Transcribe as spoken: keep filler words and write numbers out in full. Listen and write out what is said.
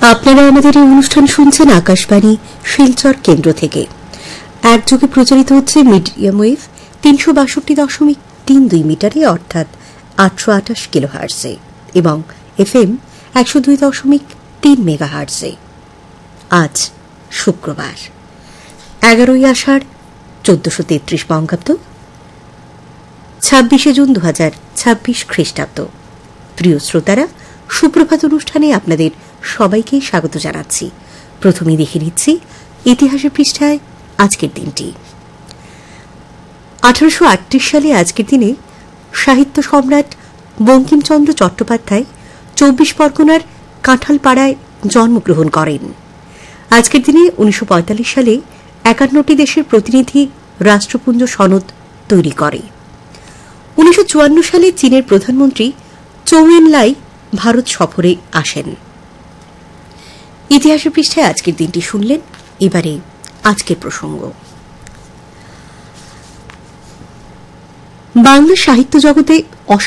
আপনারা আমাদের এই অনুষ্ঠান শুনছেন আকাশবাণী শিলচর কেন্দ্র থেকে। একযোগে প্রচারিত হচ্ছে মিডিয়াম ওয়েভ তিনশো বাষট্টি দশমিক তিন দুই মিটারে, অর্থাৎ আটশো আঠাশ কিলো হার্সে, এবং এফ এম একশো দুই দশমিক তিন মেগা হার্সে। আজ শুক্রবার এগারোই আষাঢ় চোদ্দশো তেত্রিশ বঙ্গাব্দ, ছাব্বিশে জুন দু হাজার ছাব্বিশ খ্রিস্টাব্দ। প্রিয় শ্রোতারা, সুপ্রভাত অনুষ্ঠানে আপনাদের সবাইকে স্বাগত জানাচ্ছি। প্রথমেই দেখে নিচ্ছি ইতিহাসের পৃষ্ঠায় আজকের দিনটি। আঠারোশো আটত্রিশ সালে আজকের দিনে সাহিত্য সম্রাট বঙ্কিমচন্দ্র চট্টোপাধ্যায় চব্বিশ পরগনার কাঁঠালপাড়ায় জন্মগ্রহণ করেন। আজকের দিনে উনিশশো পঁয়তাল্লিশ সালে একান্নটি দেশের প্রতিনিধি রাষ্ট্রপুঞ্জ সনদ তৈরি করে। উনিশশো চুয়ান্ন সালে চীনের প্রধানমন্ত্রী চৌ এন-লাই ভারত সফরে আসেন। ইতিহাসের পৃষ্ঠায় আজকের দিনটি শুনলেন। এবারে আজকের প্রসঙ্গ। বাংলা সাহিত্য জগতে